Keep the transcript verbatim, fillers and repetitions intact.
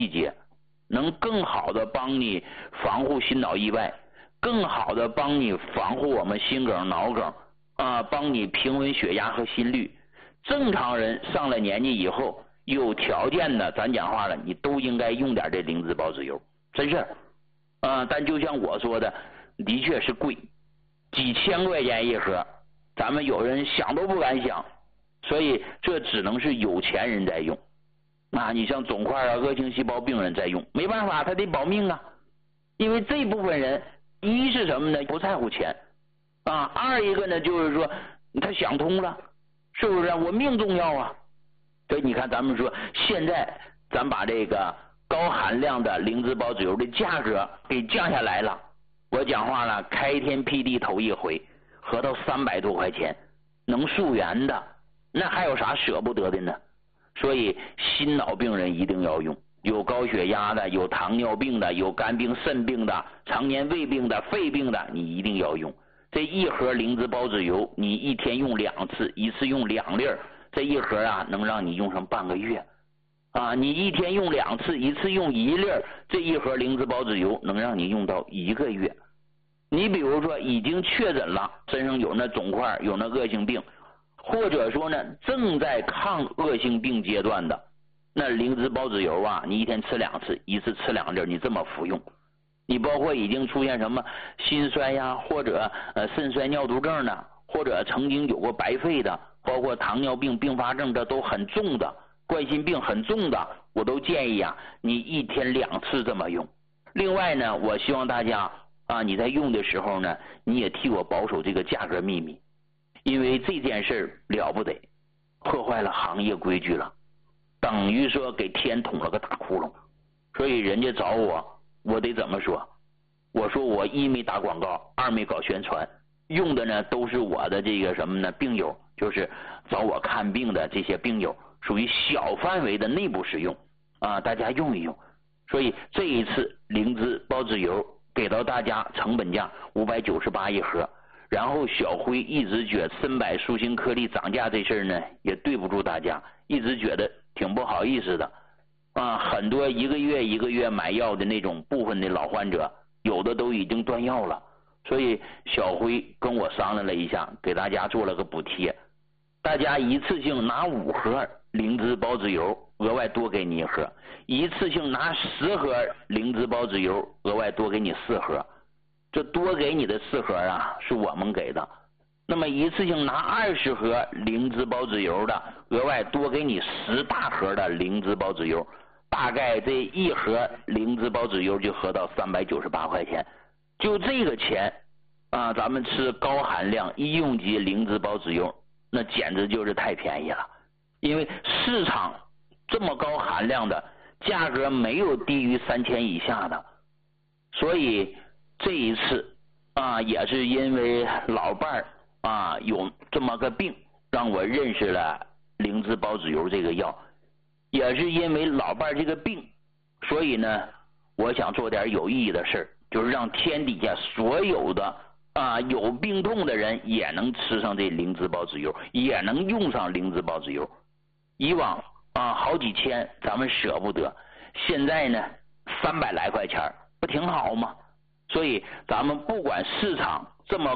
细节，能更好的帮你防护心脑意外，更好的帮你防护我们心梗、脑梗啊，帮你平稳血压和心率。正常人上了年纪以后，有条件的，咱讲话了，你都应该用点这灵芝保脂油，真是啊。但就像我说的，的确是贵，几千块钱一盒，咱们有人想都不敢想，所以这只能是有钱人在用。啊，你像肿块啊、恶性细胞病人在用，没办法，他得保命啊。因为这部分人，一是什么呢？不在乎钱啊；二一个呢，就是说他想通了，是不是？我命重要啊。所以你看，咱们说现在咱把这个高含量的灵芝保脂油的价格给降下来了。我讲话了，开天辟地头一回，合到三百多块钱，能溯源的，那还有啥舍不得的呢？所以心脑病人一定要用，有高血压的，有糖尿病的，有肝病、肾病的，常年胃病的、肺病的，你一定要用。这一盒灵芝保脂油，你一天用两次，一次用两粒儿，这一盒啊能让你用上半个月啊！你一天用两次，一次用一粒儿，这一盒灵芝保脂油能让你用到一个月。你比如说已经确诊了，身上有那肿块，有那恶性病，或者说呢正在抗恶性病阶段的，那灵芝保脂油啊，你一天吃两次，一次吃两粒，你这么服用。你包括已经出现什么心衰呀，或者呃肾衰尿毒症的，或者曾经有过白肺的，包括糖尿病并发症，这都很重的，冠心病很重的，我都建议啊，你一天两次这么用。另外呢，我希望大家啊，你在用的时候呢，你也替我保守这个价格秘密，因为这件事了不得，破坏了行业规矩了，等于说给天捅了个大窟窿。所以人家找我，我得怎么说？我说我一没打广告，二没搞宣传，用的呢都是我的这个什么呢病友，就是找我看病的这些病友，属于小范围的内部使用啊，大家用一用。所以这一次灵芝保脂油给到大家成本价五百九十八一盒，然后小辉一直觉得参柏舒心颗粒涨价这事儿呢，也对不住大家，一直觉得挺不好意思的啊。很多一个月一个月买药的那种部分的老患者，有的都已经断药了，所以小辉跟我商量了一下，给大家做了个补贴，大家一次性拿五盒灵芝保脂油，额外多给你一盒；一次性拿十盒灵芝保脂油，额外多给你四盒。这多给你的四盒啊，是我们给的。那么一次性拿二十盒灵芝保脂油的，额外多给你十大盒的灵芝保脂油。大概这一盒灵芝保脂油就合到三百九十八块钱，就这个钱啊，咱们吃高含量医用级灵芝保脂油，那简直就是太便宜了。因为市场这么高含量的价格没有低于三千以下的，所以这一次啊，也是因为老伴儿啊有这么个病，让我认识了灵芝保脂油这个药。也是因为老伴这个病，所以呢，我想做点有意义的事儿，就是让天底下所有的啊有病痛的人也能吃上这灵芝保脂油，也能用上灵芝保脂油。以往啊好几千咱们舍不得，现在呢三百来块钱，不挺好吗？所以咱们不管市场这么